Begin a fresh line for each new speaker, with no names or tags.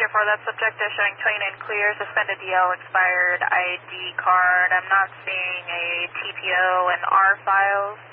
for that subject is showing clean and clear, suspended DL, expired ID card. I'm not seeing a TPO and R files.